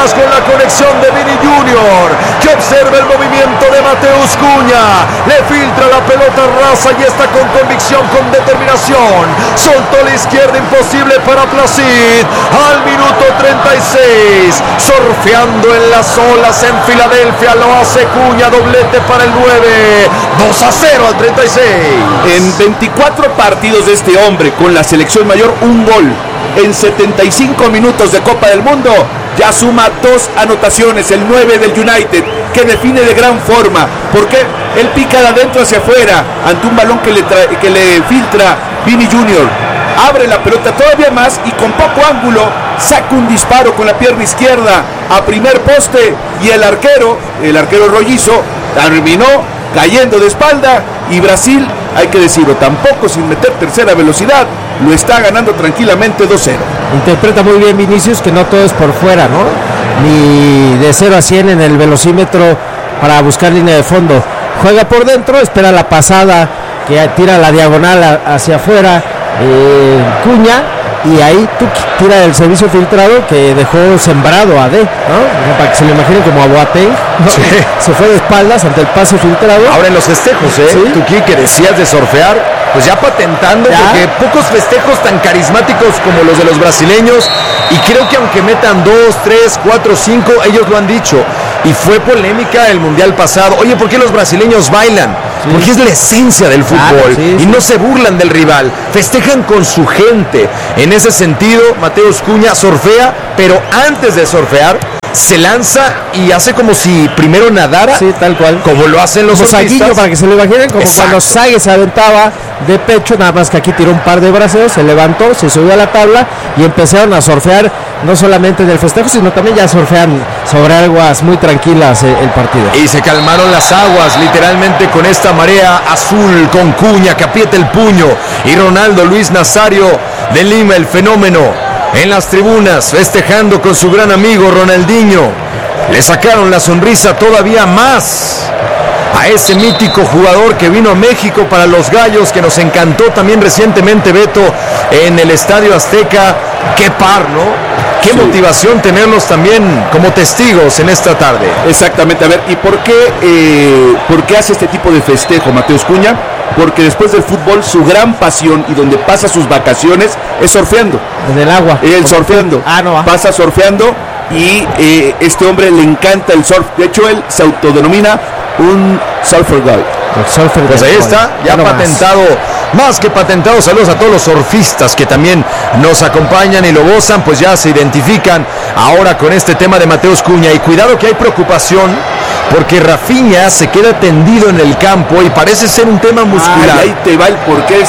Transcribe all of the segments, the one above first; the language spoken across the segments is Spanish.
más con la conexión de Vini Junior, que observa el movimiento de Mateus Cunha, le filtra la pelota rasa y está con convicción, con determinación, soltó la izquierda, imposible para Placid, al minuto 36, surfeando en las olas en Filadelfia, lo hace Cunha, doblete para el 9, 2-0 al 36. En 24 partidos de este hombre con la selección mayor, un gol. En 75 minutos de Copa del Mundo ya suma 2 anotaciones, el 9 del United, que define de gran forma, porque él pica de adentro hacia afuera ante un balón que le filtra Vini Junior, abre la pelota todavía más y con poco ángulo saca un disparo con la pierna izquierda a primer poste, y el arquero rollizo terminó cayendo de espalda, y Brasil, hay que decirlo, tampoco sin meter tercera velocidad, lo está ganando tranquilamente 2-0. Interpreta muy bien Vinicius que no todo es por fuera, ¿no? Ni de 0 a 100 en el velocímetro para buscar línea de fondo. Juega por dentro, espera la pasada que tira la diagonal hacia afuera, Cunha, y ahí tira el servicio filtrado que dejó sembrado a D, ¿no? Para que se lo imaginen como a Boateng, ¿no? Sí. Se fue de espaldas ante el pase filtrado. Ahora en los festejos, ¿sí? Tuki, que decías de surfear, pues ya patentando, porque pocos festejos tan carismáticos como los de los brasileños, y creo que aunque metan 2, 3, 4, 5, ellos lo han dicho, y fue polémica el mundial pasado. Oye, ¿por qué los brasileños bailan? Sí. Porque es la esencia del fútbol, y no se burlan del rival, festejan con su gente. En ese sentido, Mateus Cunha surfea, pero antes de surfear se lanza y hace como si primero nadara, tal cual, como lo hacen los surfistas, para que se lo imaginen, como cuando Sague se aventaba de pecho, nada más que aquí tiró un par de braceos, se levantó, se subió a la tabla y empezaron a surfear, no solamente en el festejo, sino también ya surfean sobre aguas muy tranquilas el partido. Y se calmaron las aguas, literalmente, con esta marea azul, con Cunha que aprieta el puño, y Ronaldo Luis Nazario de Lima, el fenómeno, en las tribunas, festejando con su gran amigo Ronaldinho. Le sacaron la sonrisa todavía más a ese mítico jugador que vino a México para los Gallos, que nos encantó también recientemente, Beto, en el Estadio Azteca. Qué par, ¿no? Qué motivación tenerlos también como testigos en esta tarde. Exactamente. A ver, ¿y por qué hace este tipo de festejo Mateus Cunha? Porque después del fútbol su gran pasión y donde pasa sus vacaciones es surfeando. En el agua. Surfeando. Pasa surfeando, y este hombre le encanta el surf. De hecho, él se autodenomina un surfer guy. Pues ahí está, ya patentado, más que patentado. Saludos a todos los surfistas que también nos acompañan y lo gozan, pues ya se identifican ahora con este tema de Mateus Cunha. Y cuidado que hay preocupación, porque Rafinha se queda tendido en el campo y parece ser un tema muscular. Ahí te va el por qué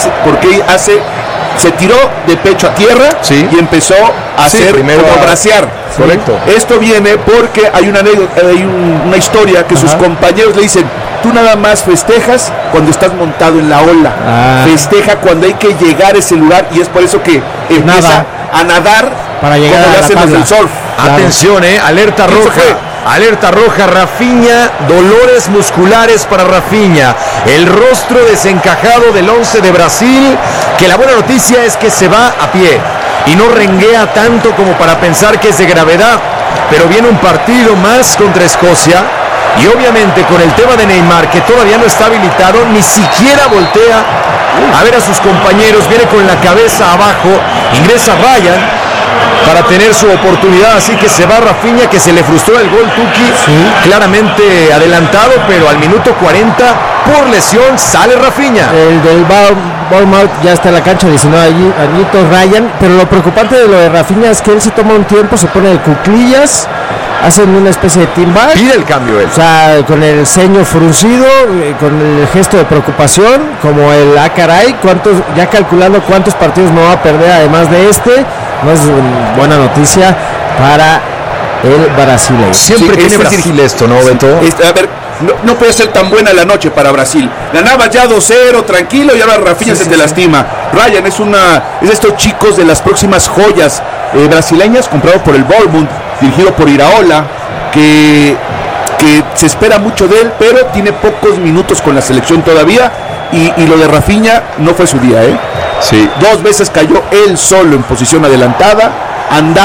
se tiró de pecho a tierra, y empezó a hacer primero como bracear. Correcto. Esto viene porque hay una historia que sus compañeros le dicen: tú nada más festejas cuando estás montado en la ola, festeja cuando hay que llegar a ese lugar, y es por eso que empieza a nadar para llegar como a lo hacen los del surf. Atención, alerta roja. Alerta roja, Rafinha, dolores musculares para Rafinha. El rostro desencajado del 11 de Brasil, que la buena noticia es que se va a pie y no renguea tanto como para pensar que es de gravedad. Pero viene un partido más contra Escocia, y obviamente con el tema de Neymar, que todavía no está habilitado, ni siquiera voltea a ver a sus compañeros, viene con la cabeza abajo, ingresa Ryan para tener su oportunidad, así que se va Rafinha, que se le frustró el gol, Tuki, claramente adelantado, pero al minuto 40 por lesión sale Rafinha. El del Bournemouth ya está en la cancha, 19 añitos, Ryan, pero lo preocupante de lo de Rafinha es que él se toma un tiempo, se pone de cuclillas, hacen una especie de team back, pide el cambio él. O sea, con el ceño fruncido, con el gesto de preocupación, como el caray, ya calculando cuántos partidos no va a perder además de este. No es buena noticia para el brasileño. Siempre tiene Brasil esto, ¿no, Beto? A ver, no puede ser tan buena la noche para Brasil. Ganaba ya 2-0, tranquilo, y ahora Rafinha se te lastima. Ryan es de estos chicos de las próximas joyas brasileñas, comprado por el Bournemouth, dirigido por Iraola, que se espera mucho de él, pero tiene pocos minutos con la selección todavía, y lo de Rafinha no fue su día, Sí. 2 veces cayó él solo en posición adelantada, andaba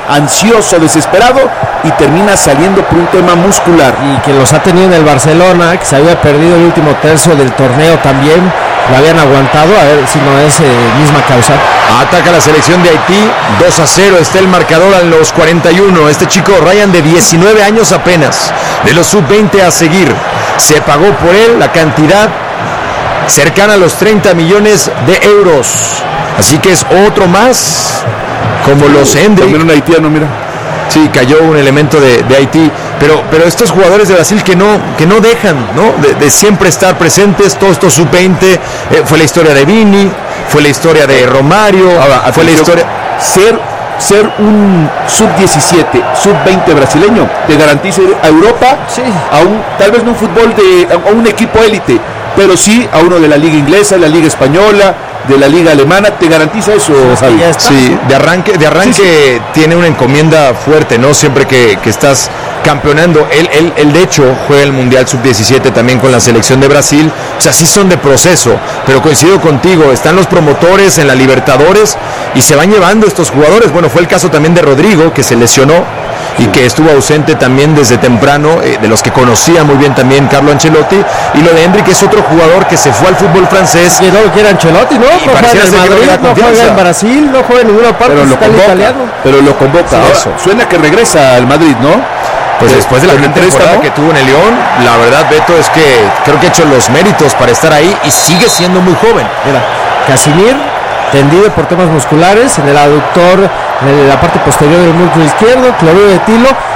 ansioso, desesperado, y termina saliendo por un tema muscular. Y que los ha tenido en el Barcelona, que se había perdido el último tercio del torneo también, lo habían aguantado, a ver si no es misma causa. Ataca la selección de Haití, 2-0, está el marcador a los 41. Este chico Ryan, de 19 años apenas, de los sub-20 a seguir, se pagó por él la cantidad cercana a los 30 millones de euros. Así que es otro más, como los Hendrick. También un haitiano, mira. Sí, cayó un elemento de Haití, pero estos jugadores de Brasil que no dejan, ¿no? De siempre estar presentes, todos estos sub-20, fue la historia de Vini, fue la historia de Romario, fue la historia... Ser un sub-17, sub-20 brasileño, te garantiza ir a Europa, sí, tal vez no un fútbol a un equipo élite, pero sí a uno de la liga inglesa, la liga española, de la liga alemana, te garantiza eso. Sí, de arranque sí. Tiene una encomienda fuerte, ¿no? Siempre que estás campeonando. Él de hecho juega el Mundial Sub-17 también con la selección de Brasil. O sea, sí son de proceso, pero coincido contigo, están los promotores en la Libertadores y se van llevando estos jugadores. Bueno, fue el caso también de Rodrigo, que se lesionó y que estuvo ausente también desde temprano, de los que conocía muy bien también Carlo Ancelotti. Y lo de Hendrick es otro jugador que se fue al fútbol francés. Que no lo quiere Ancelotti, ¿no? No juega en Madrid, no juega en Brasil, no juega en ninguna parte, pero lo convoca. Sí, ahora, suena que regresa al Madrid, ¿no? Pues después de la gran temporada que tuvo en el Lyon, la verdad, Beto, es que creo que ha hecho los méritos para estar ahí y sigue siendo muy joven. Mira, Casimir, tendido por temas musculares, en el aductor, en la parte posterior del músculo izquierdo, cloruro de etilo,